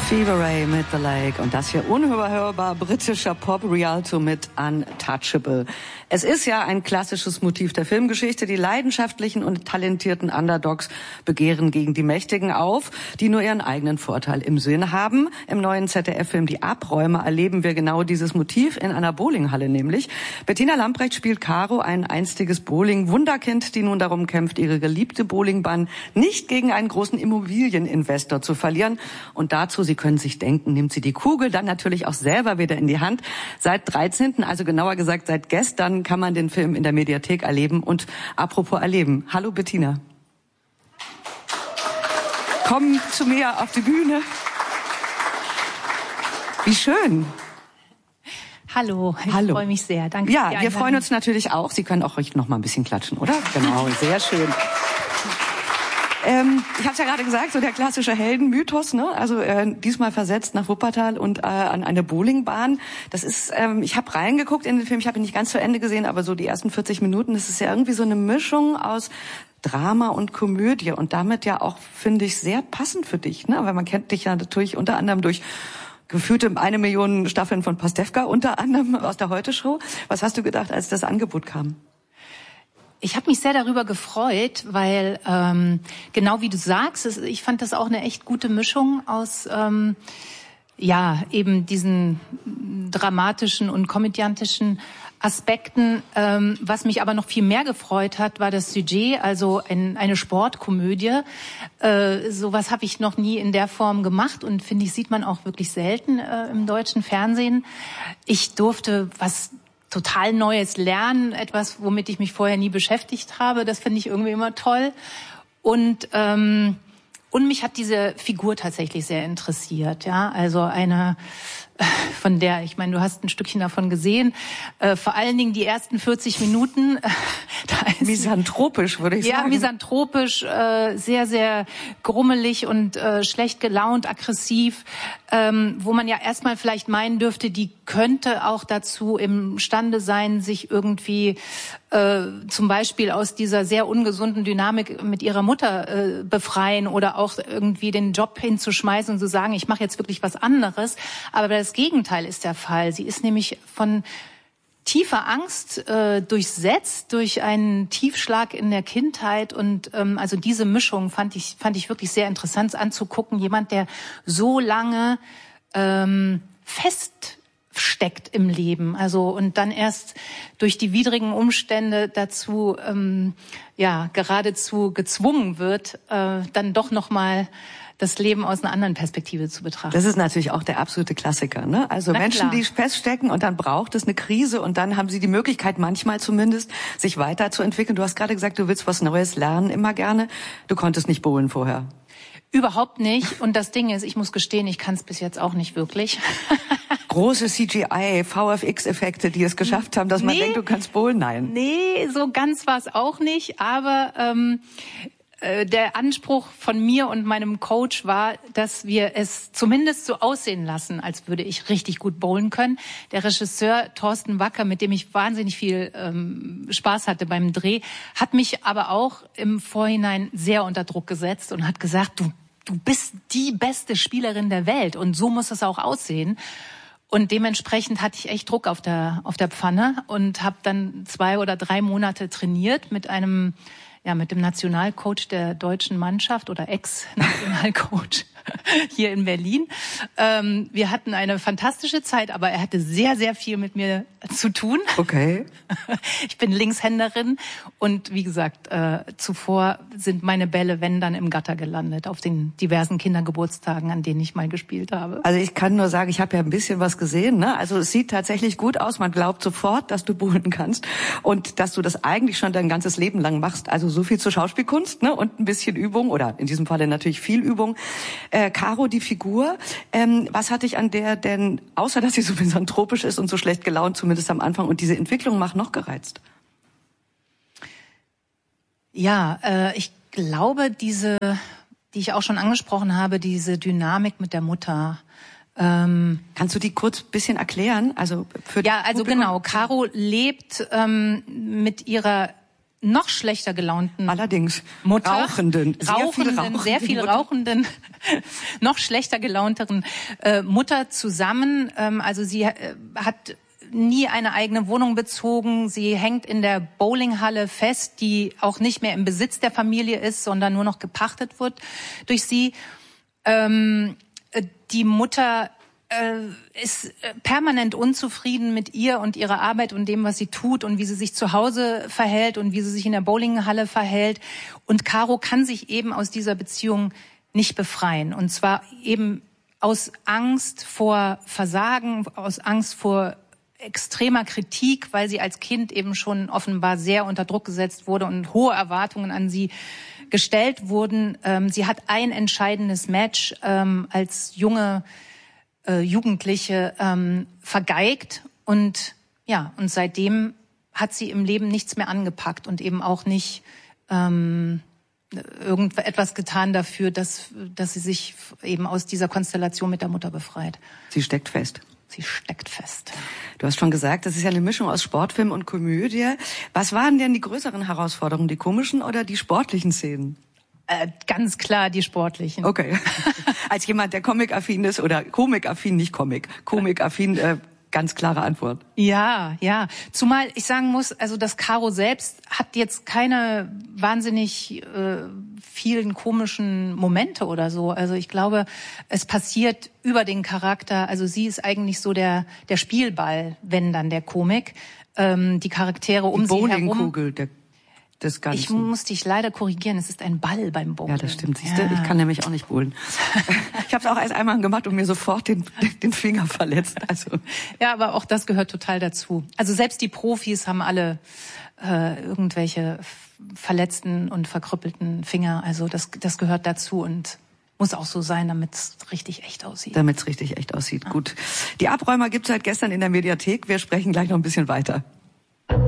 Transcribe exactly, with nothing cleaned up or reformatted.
Stevie Ray mit The Lake und das hier unüberhörbar britischer Pop-Rialto mit Untouchable. Es ist ja ein klassisches Motiv der Filmgeschichte. Die leidenschaftlichen und talentierten Underdogs begehren gegen die Mächtigen auf, die nur ihren eigenen Vorteil im Sinn haben. Im neuen Z D F-Film Die Abräumer erleben wir genau dieses Motiv in einer Bowlinghalle nämlich. Bettina Lamprecht spielt Caro, ein einstiges Bowling-Wunderkind, die nun darum kämpft, ihre geliebte Bowlingbahn nicht gegen einen großen Immobilieninvestor zu verlieren. Und dazu, Sie können sich denken, nimmt sie die Kugel dann natürlich auch selber wieder in die Hand. Seit dreizehnten, also genauer gesagt seit gestern, kann man den Film in der Mediathek erleben. Und apropos erleben, hallo Bettina. Komm zu mir auf die Bühne. Wie schön. Hallo, ich Hallo. freue mich sehr. Danke. Ja, wir freuen uns natürlich auch. Sie können auch ruhig noch mal ein bisschen klatschen, oder? Genau, sehr schön. Ähm, ich habe es ja gerade gesagt, so der klassische Heldenmythos, ne? Also äh, diesmal versetzt nach Wuppertal und äh, an eine Bowlingbahn. Das ist, ähm, ich habe reingeguckt in den Film, ich habe ihn nicht ganz zu Ende gesehen, aber so die ersten vierzig Minuten, das ist ja irgendwie so eine Mischung aus Drama und Komödie und damit ja auch, finde ich, sehr passend für dich, ne? Weil man kennt dich ja natürlich unter anderem durch gefühlte eine Million Staffeln von Pastewka, unter anderem aus der Heute-Show. Was hast du gedacht, als das Angebot kam? Ich habe mich sehr darüber gefreut, weil ähm, genau wie du sagst, es, ich fand das auch eine echt gute Mischung aus ähm, ja eben diesen dramatischen und komödiantischen Aspekten. Ähm, was mich aber noch viel mehr gefreut hat, war das Sujet, also ein, eine Sportkomödie. Äh, sowas habe ich noch nie in der Form gemacht und finde ich, sieht man auch wirklich selten äh, im deutschen Fernsehen. Ich durfte was total Neues lernen, etwas, womit ich mich vorher nie beschäftigt habe. Das finde ich irgendwie immer toll. Und ähm, und mich hat diese Figur tatsächlich sehr interessiert. Ja, also eine, von der, ich meine, du hast ein Stückchen davon gesehen. Äh, vor allen Dingen die ersten vierzig Minuten. Äh, da ist misanthropisch, würde ich ja, sagen. Ja, misanthropisch, äh, sehr, sehr grummelig und äh, schlecht gelaunt, aggressiv, ähm, wo man ja erstmal vielleicht meinen dürfte, die könnte auch dazu imstande sein, sich irgendwie äh, zum Beispiel aus dieser sehr ungesunden Dynamik mit ihrer Mutter äh, befreien oder auch irgendwie den Job hinzuschmeißen und zu sagen, ich mache jetzt wirklich was anderes. Aber das Gegenteil ist der Fall. Sie ist nämlich von tiefer Angst äh, durchsetzt durch einen Tiefschlag in der Kindheit und ähm, also diese Mischung fand ich fand ich wirklich sehr interessant anzugucken. Jemand, der so lange ähm, feststeckt im Leben, also und dann erst durch die widrigen Umstände dazu ähm, ja geradezu gezwungen wird, äh, dann doch noch mal das Leben aus einer anderen Perspektive zu betrachten. Das ist natürlich auch der absolute Klassiker, ne? Also Na Menschen, klar. die feststecken und dann braucht es eine Krise und dann haben sie die Möglichkeit, manchmal zumindest, sich weiterzuentwickeln. Du hast gerade gesagt, du willst was Neues lernen, immer gerne. Du konntest nicht bowlen vorher. Überhaupt nicht. Und das Ding ist, ich muss gestehen, ich kann es bis jetzt auch nicht wirklich. Große C G I, V F X-Effekte, die es geschafft haben, dass man Nee. denkt, du kannst bowlen. Nein. Nee, so ganz war es auch nicht. Aber ähm, äh, der Anspruch von mir und meinem Coach war, dass wir es zumindest so aussehen lassen, als würde ich richtig gut bowlen können. Der Regisseur Thorsten Wacker, mit dem ich wahnsinnig viel ähm, Spaß hatte beim Dreh, hat mich aber auch im Vorhinein sehr unter Druck gesetzt und hat gesagt, du, du bist die beste Spielerin der Welt und so muss es auch aussehen. Und dementsprechend hatte ich echt Druck auf der auf der Pfanne und habe dann zwei oder drei Monate trainiert mit einem ja mit dem Nationalcoach der deutschen Mannschaft oder Ex-Nationalcoach hier in Berlin. Ähm, wir hatten eine fantastische Zeit, aber er hatte sehr, sehr viel mit mir zu tun. Okay. Ich bin Linkshänderin und wie gesagt, äh, zuvor sind meine Bälle, wenn dann, im Gatter gelandet, auf den diversen Kindergeburtstagen, an denen ich mal gespielt habe. Also ich kann nur sagen, ich habe ja ein bisschen was gesehen, ne? Also es sieht tatsächlich gut aus. Man glaubt sofort, dass du bowlen kannst und dass du das eigentlich schon dein ganzes Leben lang machst. Also so viel zur Schauspielkunst, ne? Und ein bisschen Übung oder in diesem Falle natürlich viel Übung. Äh, Caro, die Figur, ähm, was hat dich an der denn, außer dass sie so misanthropisch ist und so schlecht gelaunt, zumindest am Anfang, und diese Entwicklung macht noch gereizt? Ja, äh, ich glaube, diese, die ich auch schon angesprochen habe, diese Dynamik mit der Mutter. Ähm, Kannst du die kurz ein bisschen erklären? Also für ja, also Publikum? genau. Caro lebt ähm, mit ihrer noch schlechter gelaunten Allerdings Mutter, rauchenden, sehr rauchenden, viel rauchenden, sehr viel Mutter. rauchenden, noch schlechter gelaunteren äh, Mutter zusammen. Ähm, also sie äh, hat nie eine eigene Wohnung bezogen. Sie hängt in der Bowlinghalle fest, die auch nicht mehr im Besitz der Familie ist, sondern nur noch gepachtet wird durch sie. Ähm, die Mutter ist permanent unzufrieden mit ihr und ihrer Arbeit und dem, was sie tut und wie sie sich zu Hause verhält und wie sie sich in der Bowlinghalle verhält. Und Caro kann sich eben aus dieser Beziehung nicht befreien. Und zwar eben aus Angst vor Versagen, aus Angst vor extremer Kritik, weil sie als Kind eben schon offenbar sehr unter Druck gesetzt wurde und hohe Erwartungen an sie gestellt wurden. Sie hat ein entscheidendes Match als junge Äh, Jugendliche ähm, vergeigt und ja und seitdem hat sie im Leben nichts mehr angepackt und eben auch nicht ähm, irgendetwas getan dafür, dass dass sie sich eben aus dieser Konstellation mit der Mutter befreit. Sie steckt fest. Sie steckt fest. Du hast schon gesagt, das ist ja eine Mischung aus Sportfilm und Komödie. Was waren denn die größeren Herausforderungen, die komischen oder die sportlichen Szenen? Äh, ganz klar die sportlichen. Okay. Als jemand, der Comic-affin ist oder Komik-affin, nicht Comic, Komik-affin, äh, ganz klare Antwort. Ja, ja. Zumal ich sagen muss, also das Caro selbst hat jetzt keine wahnsinnig äh, vielen komischen Momente oder so. Also ich glaube, es passiert über den Charakter. Also sie ist eigentlich so der der Spielball, wenn dann der Komik. Ähm, die Charaktere um die sie herum. Bowlingkugel, der des Ganzen. Ich muss dich leider korrigieren, es ist ein Ball beim Bowling. Ja, das stimmt. Siehst du, ja. Ich kann nämlich auch nicht bowlen. Ich habe es auch erst einmal gemacht und mir sofort den, den Finger verletzt. Also ja, aber auch das gehört total dazu. Also selbst die Profis haben alle äh, irgendwelche verletzten und verkrüppelten Finger. Also das, das gehört dazu und muss auch so sein, damit es richtig echt aussieht. Damit es richtig echt aussieht. Ja. Gut. Die Abräumer gibt's seit gestern in der Mediathek. Wir sprechen gleich noch ein bisschen weiter.